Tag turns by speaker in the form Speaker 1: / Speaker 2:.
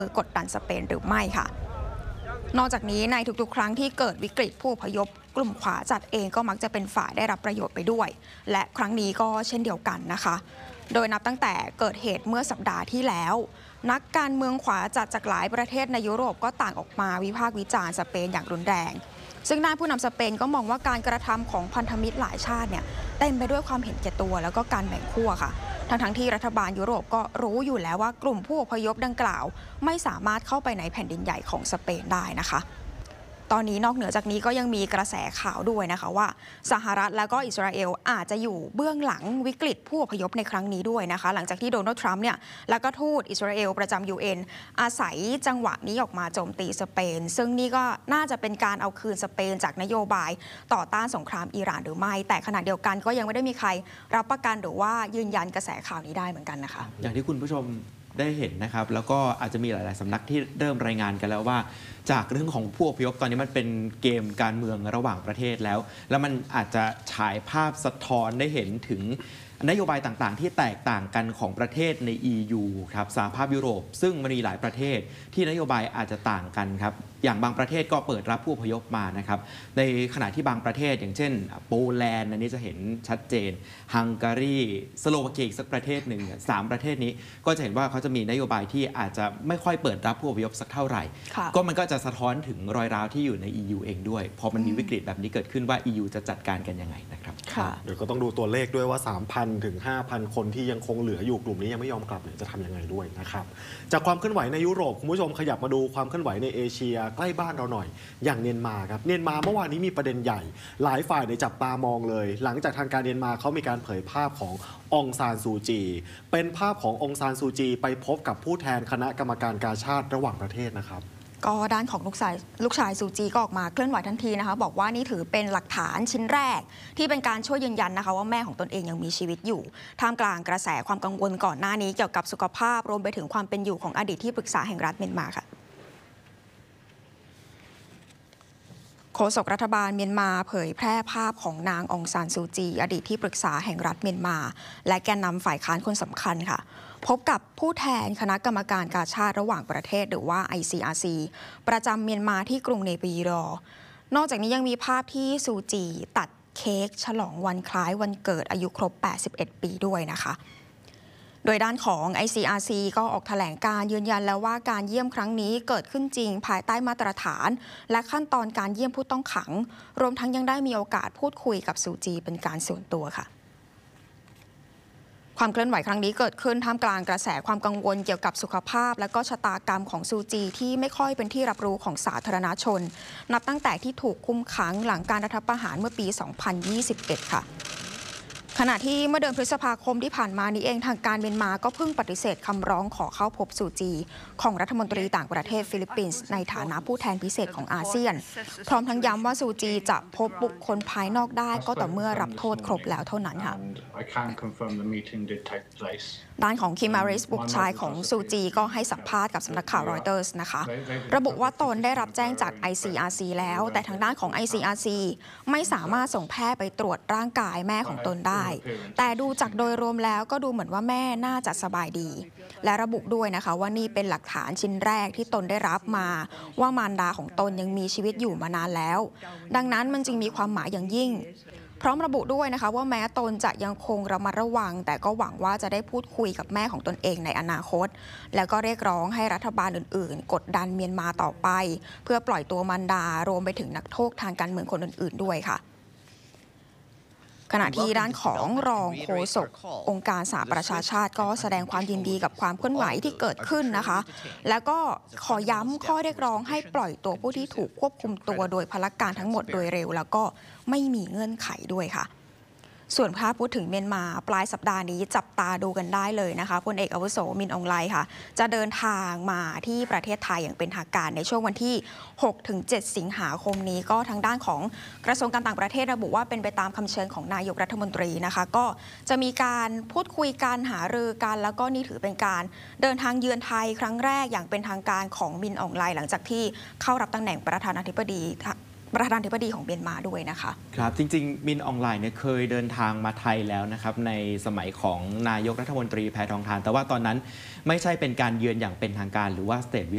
Speaker 1: กดดันสเปนหรือไม่ค่ะนอกจากนี้ในทุกๆครั้งที่เกิดวิกฤตผู้อพยพกลุ่มขวาจัดเองก็มักจะเป็นฝ่ายได้รับประโยชน์ไปด้วยและครั้งนี้ก็เช่นเดียวกันนะคะโดยนับตั้งแต่เกิดเหตุเมื่อสัปดาห์ที่แล้วนักการเมืองขวาจัดจากหลายประเทศในยุโรปก็ต่างออกมาวิพากษ์วิจารณ์สเปนอย่างรุนแรงซึ่งด้านผู้นำสเปนก็มองว่าการกระทำของพันธมิตรหลายชาติเนี่ยเต็มไปด้วยความเห็นแก่ตัวแล้วก็การแบ่งขั้วค่ะทั้งที่รัฐบาลยุโรปก็รู้อยู่แล้วว่ากลุ่มผู้อพยพดังกล่าวไม่สามารถเข้าไปในแผ่นดินใหญ่ของสเปนได้นะคะตอนนี้นอกเหนือจากนี้ก็ยังมีกระแสข่าวด้วยนะคะว่าสหรัฐและก็อิสราเอลอาจจะอยู่เบื้องหลังวิกฤตผู้อพยพในครั้งนี้ด้วยนะคะหลังจากที่โดนัลด์ทรัมป์เนี่ยแล้วก็ทูตอิสราเอลประจำ UN อาศัยจังหวะนี้ออกมาโจมตีสเปนซึ่งนี่ก็น่าจะเป็นการเอาคืนสเปนจากนโยบายต่อต้านสงครามอิหร่านหรือไม่แต่ขณะเดียวกันก็ยังไม่ได้มีใครรับประกันหรือว่ายืนยันกระแสข่าวนี้ได้เหมือนกันนะคะ
Speaker 2: อย่างที่คุณผู้ชมได้เห็นนะครับแล้วก็อาจจะมีหลายๆสำนักที่เริ่มรายงานกันแล้วว่าจากเรื่องของผู้อพยพตอนนี้มันเป็นเกมการเมืองระหว่างประเทศแล้วมันอาจจะฉายภาพสะท้อนได้เห็นถึงนโยบายต่างๆที่แตกต่างกันของประเทศใน EU ครับสหภาพยุโรปซึ่งมันมีหลายประเทศที่นโยบายอาจจะต่างกันครับอย่างบางประเทศก็เปิดรับผู้อพยพมานะครับในขณะที่บางประเทศอย่างเช่นโปแลนด์อันนี้จะเห็นชัดเจนฮังการีสโลวาเกียอีกสักประเทศหนึ่ง3ประเทศนี้ก็จะเห็นว่าเขาจะมีนโยบายที่อาจจะไม่ค่อยเปิดรับผู้อพยพสักเท่าไหร่ก็มันก็จะสะท้อนถึงรอยร้าวที่อยู่ใน EU เองด้วยพอมันมีวิกฤตแบบนี้เกิดขึ้นว่า EU จะจัดการกันยังไงนะครับ
Speaker 3: เดี๋ยวก็ต้องดูตัวเลขด้วยว่า 3,000 ถึง 5,000 คนที่ยังคงเหลืออยู่กลุ่มนี้ยังไม่ยอมกลับเนี่ยจะทำยังไงด้วยนะครับจากความเคลื่อนไหวในยุโรปคุณผู้ชมขยับมาดูความเคลื่อนไหวในเอเชียใกล้บ้านเราหน่อยอย่างเมียนมาครับเมียนมาเมื่อวานนี้มีประเด็นใหญ่หลายฝ่ายได้จับตามองเลยหลังจากทางการเมียนมาเขามีการเผยภาพขององซานซูจีเป็นภาพขององซานซูจีไปพบกับผู้แทนคณะกรรมการกาชาดระหว่างประเทศนะครับ
Speaker 1: ก็ด้านของลูกชายซูจีก็ออกมาเคลื่อนไหวทันทีนะคะบอกว่านี่ถือเป็นหลักฐานชิ้นแรกที่เป็นการช่วยยืนยันนะคะว่าแม่ของตนเองยังมีชีวิตอยู่ท่ามกลางกระแสความกังวลก่อนหน้านี้เกี่ยวกับสุขภาพรวมไปถึงความเป็นอยู่ของอดีตที่ปรึกษาแห่งรัฐเมียนมาค่ะโฆษกรัฐบาลเมียนมาเผยแพร่ภาพของนางองซานซูจีอดีตที่ปรึกษาแห่งรัฐเมียนมาและแกนนำฝ่ายค้านคนสำคัญค่ะพบกับผู้แทนคณะกรรมการกาชาดระหว่างประเทศหรือว่า ICRC ประจำเมียนมาที่กรุงเนปิดอนอกจากนี้ยังมีภาพที่ซูจีตัดเค้กฉลองวันคล้ายวันเกิดอายุครบ 81 ปีด้วยนะคะโดยด้านของ ICRC ก็ออกแถลงการยืนยันแล้วว่าการเยี่ยมครั้งนี้เกิดขึ้นจริงภายใต้มาตรฐานและขั้นตอนการเยี่ยมผู้ต้องขังรวมทั้งยังได้มีโอกาสพูดคุยกับซูจีเป็นการส่วนตัวค่ะความเคลื่อนไหวครั้งนี้เกิดขึ้นท่ามกลางกระแสความกังวลเกี่ยวกับสุขภาพและก็ชะตากรรมของซูจีที่ไม่ค่อยเป็นที่รับรู้ของสาธารณชนนับตั้งแต่ที่ถูกคุมขังหลังการรัฐประหารเมื่อปี 2021 ค่ะขณะที่เมื่อเดือนพฤษภาคมที่ผ่านมานี้เองทางการเมียนมาก็เพิ่งปฏิเสธคำร้องขอเข้าพบซูจีของรัฐมนตรีต่างประเทศฟิลิปปินส์ในฐานะผู้แทนพิเศษของอาเซียนพร้อมทั้งย้ำว่าซูจีจะพบบุคคลภายนอกได้ก็ต่อเมื่อรับโทษครบแล้วเท่านั้นค่ะด้านของคิม อาริสบุตรชายของซูจีก็ให้สัมภาษณ์กับสำนักข่าวรอยเตอร์สนะคะระบุว่าตนได้รับแจ้งจาก ICRC แล้วแต่ทางด้านของ ICRC ไม่สามารถส่งแพทย์ไปตรวจร่างกายแม่ของตนได้แต่ดูจากโดยรวมแล้วก็ดูเหมือนว่าแม่น่าจะสบายดีและระบุด้วยนะคะว่านี่เป็นหลักฐานชิ้นแรกที่ตนได้รับมาว่ามารดาของตนยังมีชีวิตอยู่มานานแล้วดังนั้นมันจึงมีความหมายอย่างยิ่งพร้อมระบุด้วยนะคะว่าแม้ตนจะยังคงระมัดระวังแต่ก็หวังว่าจะได้พูดคุยกับแม่ของตนเองในอนาคตแล้วก็เรียกร้องให้รัฐบาลอื่นๆกดดันเมียนมาต่อไปเพื่อปล่อยตัวมารดารวมไปถึงนักโทษทางการเมืองคนอื่นๆด้วยค่ะขณะที่ด้านของรองโฆษกองค์การสหประชาชาติก็แสดงความยินดีกับความเคลื่อนไหวที่เกิดขึ้นนะคะแล้วก็ขอย้ำข้อเรียกร้องให้ปล่อยตัวผู้ที่ถูกควบคุมตัวโดยพลการทั้งหมดโดยเร็วแล้วก็ไม่มีเงื่อนไขด้วยค่ะส่วนถ้าพูดถึงเมียนมาปลายสัปดาห์นี้จับตาดูกันได้เลยนะคะพลเอกอาวุโสมินอองไลค่ะจะเดินทางมาที่ประเทศไทยอย่างเป็นทางการในช่วงวันที่ 6-7 สิงหาคมนี้ก็ทางด้านของกระทรวงการต่างประเทศระบุว่าเป็นไปตามคำเชิญของนายกรัฐมนตรีนะคะก็จะมีการพูดคุยการหารือกันแล้วก็นี่ถือเป็นการเดินทางเยือนไทยครั้งแรกอย่างเป็นทางการของมินอองไลหลังจากที่เข้ารับตำแหน่งประธานาธิบดีประธานาธิบดีของเมียนมาด้วยนะคะ
Speaker 2: ครับจริงๆมินออนไลน์เนี่ยเคยเดินทางมาไทยแล้วนะครับในสมัยของนายกรัฐมนตรีแพทองธารแต่ว่าตอนนั้นไม่ใช่เป็นการเยือนอย่างเป็นทางการหรือว่า State